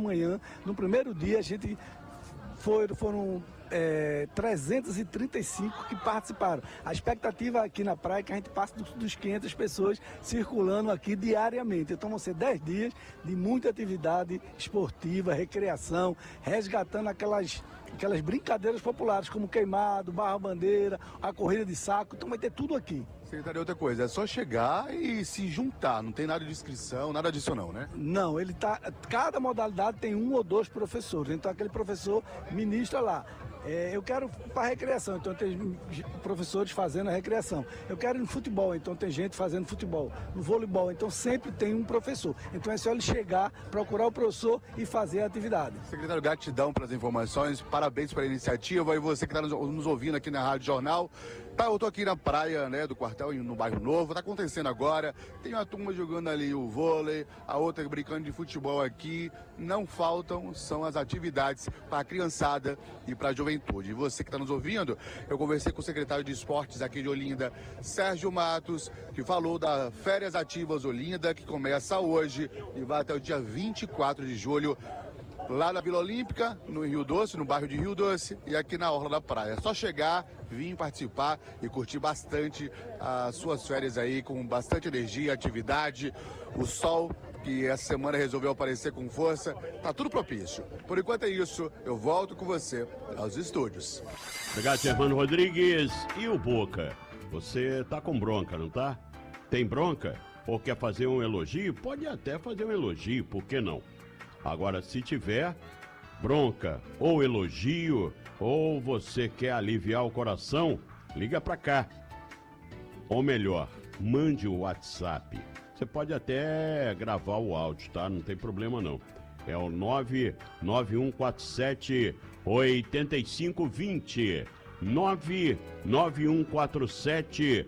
manhã. No primeiro dia, a gente foram 335 que participaram. A expectativa aqui na praia é que a gente passe dos 500 pessoas circulando aqui diariamente. Então vão ser 10 dias de muita atividade esportiva, recreação, resgatando aquelas brincadeiras populares, como queimado, barra-bandeira, a corrida de saco. Então vai ter tudo aqui. Secretário, outra coisa, é só chegar e se juntar, não tem nada de inscrição, nada adicional, né? Não, cada modalidade tem 1 ou 2 professores, então aquele professor ministra lá. Eu quero para recreação, então tem professores fazendo a recreação. Eu quero no futebol, então tem gente fazendo futebol. No voleibol, então sempre tem um professor. Então é só ele chegar, procurar o professor e fazer a atividade. Secretário, gratidão pelas informações, parabéns pela iniciativa. E você que está nos ouvindo aqui na Rádio Jornal. Eu estou aqui na praia, né, do quartel, no bairro Novo. Está acontecendo agora. Tem uma turma jogando ali o vôlei, a outra brincando de futebol aqui. Não faltam, são as atividades para a criançada e para a juventude. E você que está nos ouvindo, eu conversei com o secretário de Esportes aqui de Olinda, Sérgio Matos, que falou da Férias Ativas Olinda, que começa hoje e vai até o dia 24 de julho. Lá na Vila Olímpica, no Rio Doce, no bairro de Rio Doce, e aqui na Orla da Praia. É só chegar, vir participar e curtir bastante as suas férias aí, com bastante energia, atividade, o sol, que essa semana resolveu aparecer com força, tá tudo propício. Por enquanto é isso, eu volto com você aos estúdios. Obrigado, Germano Rodrigues. E o Boca? Você tá com bronca, não tá? Tem bronca? Ou quer fazer um elogio? Pode até fazer um elogio, por que não? Agora, se tiver bronca ou elogio, ou você quer aliviar o coração, liga pra cá. Ou melhor, mande o WhatsApp. Você pode até gravar o áudio, tá? Não tem problema não. É o 99147 8520. 99147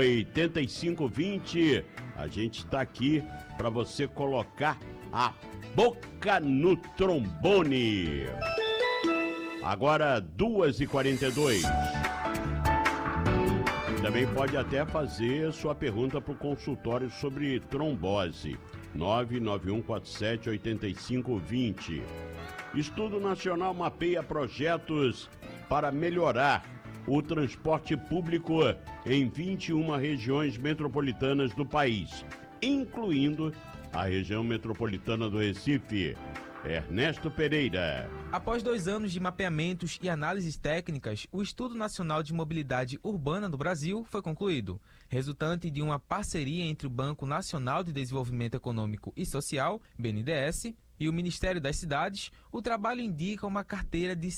8520. A gente tá aqui para você colocar a boca no trombone. Agora 2h42. Também pode até fazer sua pergunta para o consultório sobre trombose. 991478520. Estudo Nacional mapeia projetos para melhorar o transporte público em 21 regiões metropolitanas do país, incluindo a região metropolitana do Recife. Ernesto Pereira. Após 2 anos de mapeamentos e análises técnicas, o Estudo Nacional de Mobilidade Urbana do Brasil foi concluído, resultante de uma parceria entre o Banco Nacional de Desenvolvimento Econômico e Social, BNDES, e o Ministério das Cidades. O trabalho indica uma carteira de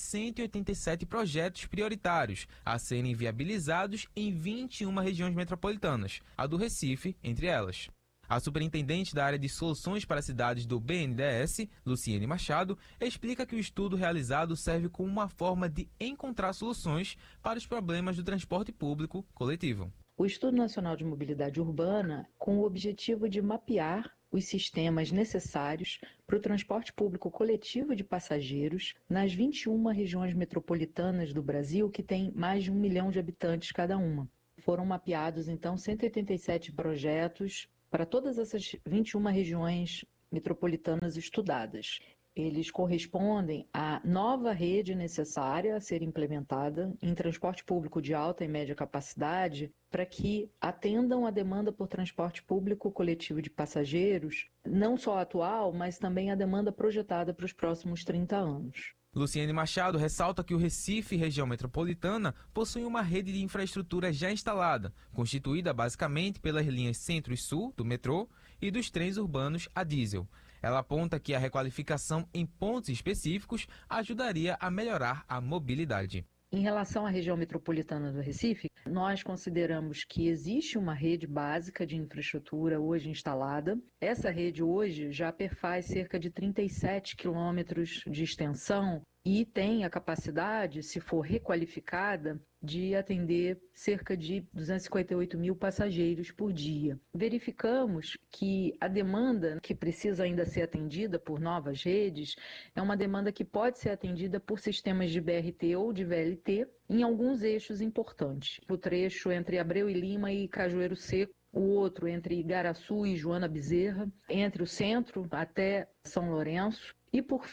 187 projetos prioritários a serem viabilizados em 21 regiões metropolitanas, a do Recife entre elas. A superintendente da área de soluções para cidades do BNDES, Luciene Machado, explica que o estudo realizado serve como uma forma de encontrar soluções para os problemas do transporte público coletivo. O Estudo Nacional de Mobilidade Urbana, com o objetivo de mapear os sistemas necessários para o transporte público coletivo de passageiros nas 21 regiões metropolitanas do Brasil, que tem mais de 1 milhão de habitantes cada uma. Foram mapeados, então, 187 projetos para todas essas 21 regiões metropolitanas estudadas. Eles correspondem à nova rede necessária a ser implementada em transporte público de alta e média capacidade para que atendam a demanda por transporte público coletivo de passageiros, não só atual, mas também a demanda projetada para os próximos 30 anos. Luciene Machado ressalta que o Recife, região metropolitana, possui uma rede de infraestrutura já instalada, constituída basicamente pelas linhas Centro e Sul, do metrô, e dos trens urbanos a diesel. Ela aponta que a requalificação em pontos específicos ajudaria a melhorar a mobilidade. Em relação à região metropolitana do Recife, nós consideramos que existe uma rede básica de infraestrutura hoje instalada. Essa rede hoje já perfaz cerca de 37 quilômetros de extensão e tem a capacidade, se for requalificada, de atender cerca de 258 mil passageiros por dia. Verificamos que a demanda que precisa ainda ser atendida por novas redes é uma demanda que pode ser atendida por sistemas de BRT ou de VLT em alguns eixos importantes. O trecho entre Abreu e Lima e Cajueiro Seco, o outro entre Igaraçu e Joana Bezerra, entre o centro até São Lourenço E, por